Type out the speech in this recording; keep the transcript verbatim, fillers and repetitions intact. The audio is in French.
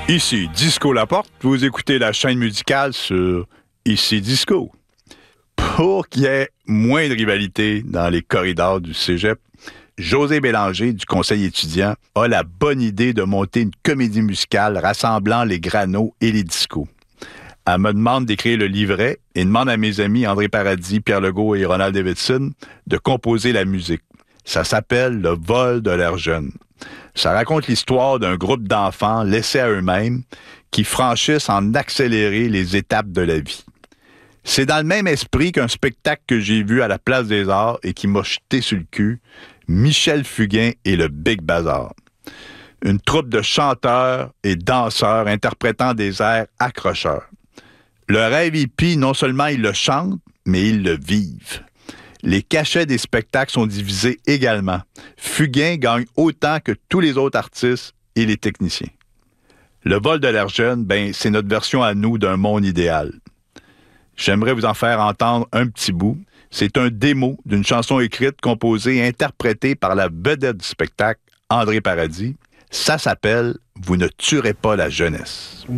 Ici Disco Laporte, vous écoutez la chaîne musicale sur Ici Disco. Pour qu'il y ait moins de rivalité dans les corridors du cégep, José Bélanger, du conseil étudiant, a la bonne idée de monter une comédie musicale rassemblant les granos et les discos. Elle me demande d'écrire le livret et demande à mes amis André Paradis, Pierre Legault et Ronald Davidson de composer la musique. Ça s'appelle « Le vol de l'air jeune ». Ça raconte l'histoire d'un groupe d'enfants laissés à eux-mêmes qui franchissent en accéléré les étapes de la vie. C'est dans le même esprit qu'un spectacle que j'ai vu à la Place des Arts et qui m'a jeté sur le cul, Michel Fugain et le Big Bazar. Une troupe de chanteurs et danseurs interprétant des airs accrocheurs. Le rêve hippie, non seulement ils le chantent, mais ils le vivent. Les cachets des spectacles sont divisés également. Fugain gagne autant que tous les autres artistes et les techniciens. Le vol de l'air jeune, ben, c'est notre version à nous d'un monde idéal. J'aimerais vous en faire entendre un petit bout. C'est un démo d'une chanson écrite, composée et interprétée par la vedette du spectacle, André Paradis. Ça s'appelle « Vous ne tuerez pas la jeunesse ».